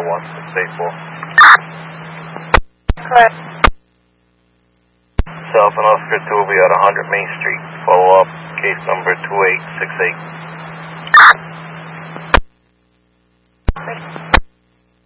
Correct. South and Oscar 2 will be at 100 Main Street. Follow up, case number 2868.